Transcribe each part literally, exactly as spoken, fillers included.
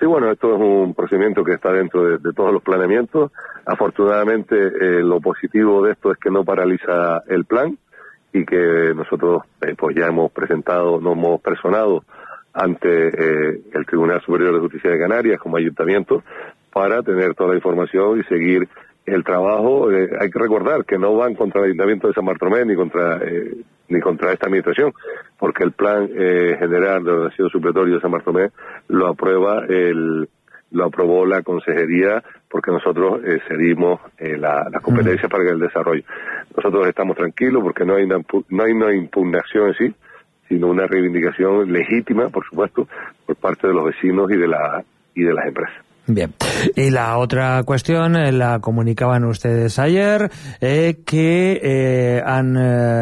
Sí, bueno, esto es un procedimiento que está dentro de, de todos los planeamientos. Afortunadamente, eh, lo positivo de esto es que no paraliza el plan y que nosotros eh, pues ya hemos presentado, nos hemos personado ante eh, el Tribunal Superior de Justicia de Canarias como ayuntamiento para tener toda la información y seguir el trabajo. Eh, hay que recordar que no van contra el Ayuntamiento de San Bartolomé ni contra eh, ni contra esta administración, porque el plan eh, general de ordenación supletorio de San Bartolomé lo aprueba el lo aprobó la consejería, porque nosotros eh, cedimos eh, la, la competencia mm. para el desarrollo. Nosotros estamos tranquilos porque no hay una, no hay una impugnación en sí, sino una reivindicación legítima, por supuesto, por parte de los vecinos y de la y de las empresas. Bien. Y la otra cuestión, eh, la comunicaban ustedes ayer, eh, que eh, han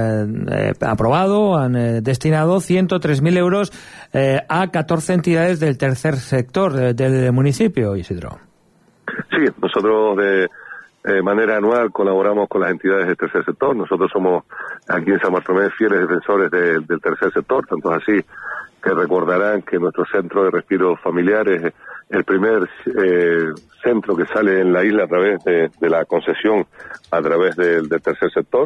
eh, aprobado, han eh, destinado ciento tres mil euros eh, a catorce entidades del tercer sector de, del municipio, Isidro. Sí, nosotros de eh, manera anual colaboramos con las entidades del tercer sector. Nosotros somos aquí en San Bartolomé fieles defensores de, del tercer sector, tanto es así que recordarán que nuestro centro de respiro familiar es el primer eh, centro que sale en la isla a través de, de la concesión, a través del, del tercer sector,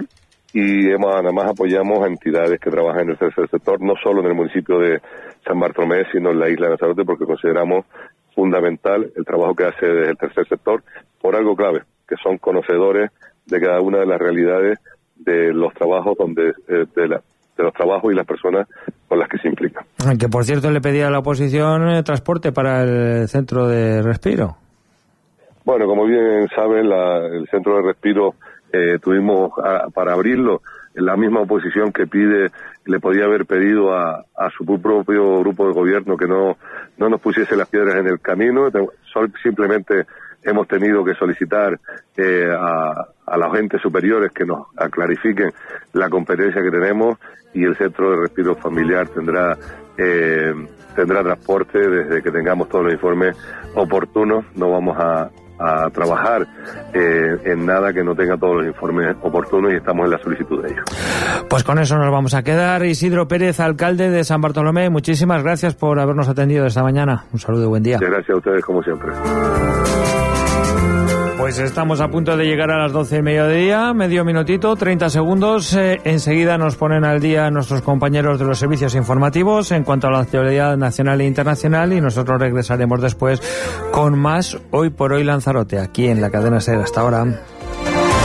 y hemos, además apoyamos a entidades que trabajan en el tercer sector, no solo en el municipio de San Bartolomé, sino en la isla de Lanzarote, porque consideramos fundamental el trabajo que hace desde el tercer sector, por algo clave, que son conocedores de cada una de las realidades de los trabajos donde eh, de la de los trabajos y las personas con las que se implican. Que, por cierto, le pedía a la oposición eh, transporte para el centro de respiro. Bueno, como bien saben, la, el centro de respiro eh, tuvimos a, para abrirlo la misma oposición que pide, le podía haber pedido a, a su propio grupo de gobierno que no, no nos pusiese las piedras en el camino. Simplemente hemos tenido que solicitar eh, a, a los entes superiores que nos clarifiquen la competencia que tenemos, y el centro de respiro familiar tendrá eh, tendrá transporte desde que tengamos todos los informes oportunos. No vamos a, a trabajar eh, en nada que no tenga todos los informes oportunos, y estamos en la solicitud de ellos. Pues con eso nos vamos a quedar. Isidro Pérez, alcalde de San Bartolomé, muchísimas gracias por habernos atendido esta mañana. Un saludo y buen día. Muchas gracias a ustedes, como siempre. Pues estamos a punto de llegar a las doce del mediodía, medio minutito, treinta segundos. Eh, enseguida nos ponen al día nuestros compañeros de los servicios informativos en cuanto a la actualidad nacional e internacional, y nosotros regresaremos después con más Hoy por Hoy Lanzarote, aquí en la cadena SER. Hasta ahora.